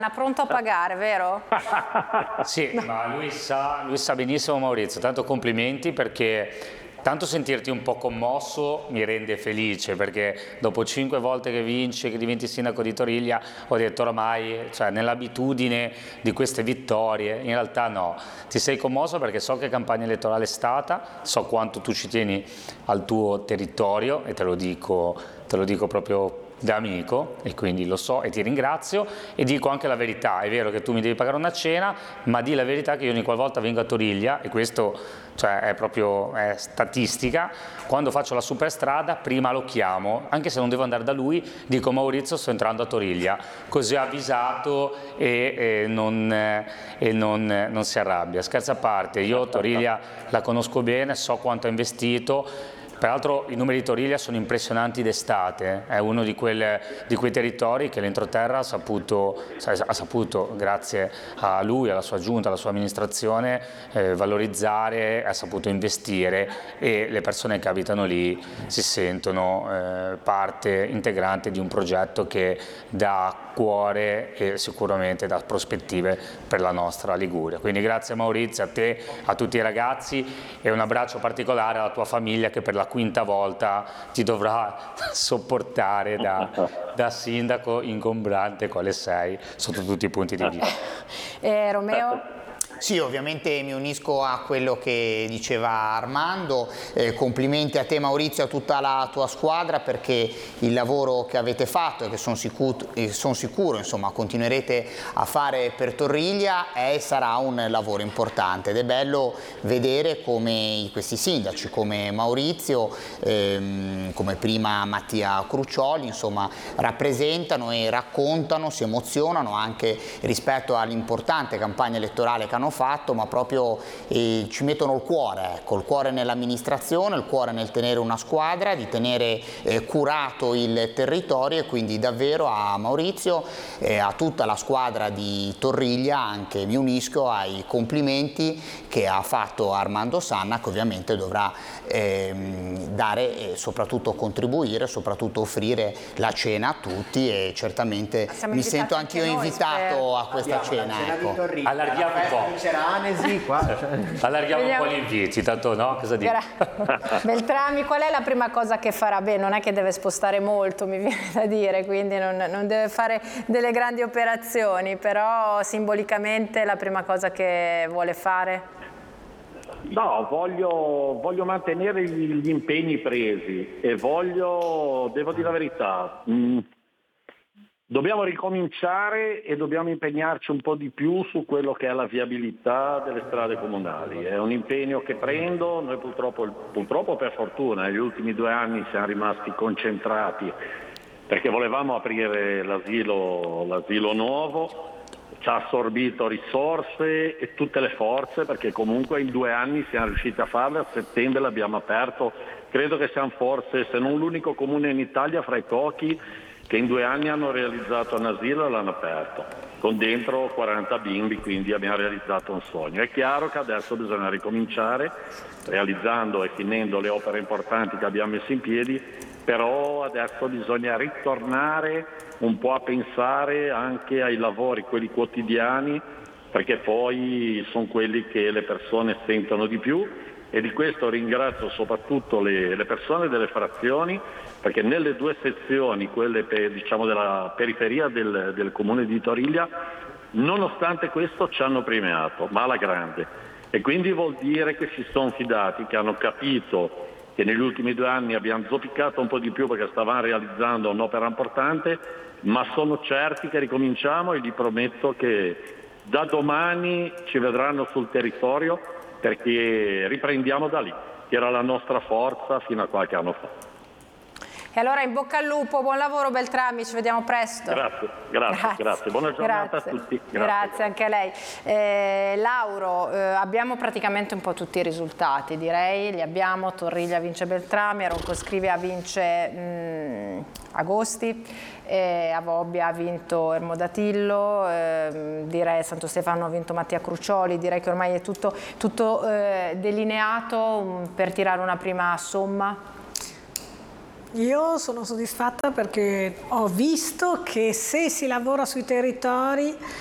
Pronto a pagare, vero? Sì, ma lui sa benissimo, Maurizio, tanto complimenti, perché tanto sentirti un po' commosso mi rende felice, perché dopo 5 volte che vinci, che diventi sindaco di Toriglia, ho detto oramai, cioè nell'abitudine di queste vittorie, in realtà no, ti sei commosso perché so che campagna elettorale è stata, so quanto tu ci tieni al tuo territorio e te lo dico proprio da amico, e quindi lo so e ti ringrazio, e dico anche la verità. È vero che tu mi devi pagare una cena, ma di la verità che io ogni qualvolta vengo a Toriglia, e questo cioè è statistica, quando faccio la superstrada prima lo chiamo, anche se non devo andare da lui, dico Maurizio sto entrando a Toriglia, così ho avvisato e non si arrabbia. Scherzi a parte, io Toriglia la conosco bene, so quanto ha investito. Peraltro i numeri di Toriglia sono impressionanti d'estate, è uno di quei territori che l'entroterra ha saputo, grazie a lui, alla sua giunta, alla sua amministrazione, valorizzare, ha saputo investire, e le persone che abitano lì si sentono parte integrante di un progetto che dà cuore e sicuramente dà prospettive per la nostra Liguria. Quindi grazie Maurizio, a te, a tutti i ragazzi, e un abbraccio particolare alla tua famiglia che per la quinta volta ti dovrà sopportare da sindaco ingombrante quale sei sotto tutti i punti di vista. Romeo? Sì, ovviamente mi unisco a quello che diceva Armando, complimenti a te Maurizio e a tutta la tua squadra, perché il lavoro che avete fatto e che sono sicuro insomma, continuerete a fare per Torriglia è e sarà un lavoro importante, ed è bello vedere come questi sindaci come Maurizio, come prima Mattia Crucioli, insomma, rappresentano e raccontano, si emozionano anche rispetto all'importante campagna elettorale che hanno fatto, ma proprio ci mettono il cuore, ecco, il cuore nell'amministrazione, il cuore nel tenere una squadra, di tenere curato il territorio, e quindi davvero a Maurizio e a tutta la squadra di Torriglia anche mi unisco ai complimenti che ha fatto Armando Sanna, che ovviamente dovrà dare e soprattutto contribuire, soprattutto offrire la cena a tutti, e certamente mi sento anch'io invitato a questa cena. Ecco. Allarghiamo un po'. Allarghiamo un po' gli inviti, tanto no? Cosa dici? Beltrami, qual è la prima cosa che farà? Beh, non è che deve spostare molto, mi viene da dire, quindi non deve fare delle grandi operazioni, però simbolicamente la prima cosa che vuole fare? No, voglio mantenere gli impegni presi e devo dire la verità, dobbiamo ricominciare e dobbiamo impegnarci un po' di più su quello che è la viabilità delle strade comunali. È un impegno che prendo, noi purtroppo per fortuna negli ultimi 2 anni siamo rimasti concentrati perché volevamo aprire l'asilo nuovo, ci ha assorbito risorse e tutte le forze, perché comunque in 2 anni siamo riusciti a farle, a settembre l'abbiamo aperto, credo che siamo forse, se non l'unico comune in Italia, fra i pochi che in 2 anni hanno realizzato un asilo e l'hanno aperto, con dentro 40 bimbi, quindi abbiamo realizzato un sogno. È chiaro che adesso bisogna ricominciare, realizzando e finendo le opere importanti che abbiamo messo in piedi, però adesso bisogna ritornare un po' a pensare anche ai lavori, quelli quotidiani, perché poi sono quelli che le persone sentono di più, e di questo ringrazio soprattutto le persone delle frazioni, perché nelle 2 sezioni, quelle diciamo della periferia del comune di Toriglia, nonostante questo ci hanno premiato, ma alla grande, e quindi vuol dire che si sono fidati, che hanno capito che negli ultimi 2 anni abbiamo zoppicato un po' di più perché stavamo realizzando un'opera importante, ma sono certi che ricominciamo, e gli prometto che da domani ci vedranno sul territorio, perché riprendiamo da lì, che era la nostra forza fino a qualche anno fa. E allora in bocca al lupo, buon lavoro Beltrami, ci vediamo presto. Grazie. Buona giornata a tutti. Grazie anche a lei. Lauro, abbiamo praticamente un po' tutti i risultati, direi, li abbiamo. Torriglia vince Beltrami, Roncoscrivia vince Agosti, Avobbia ha vinto Ermodatillo, direi Santo Stefano ha vinto Mattia Crucioli, direi che ormai è tutto delineato per tirare una prima somma. Io sono soddisfatta perché ho visto che se si lavora sui territori